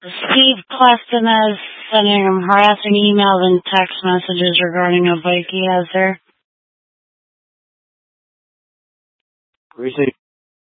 Steve Cleston is sending him harassing emails and text messages regarding a bike he has there. Receive.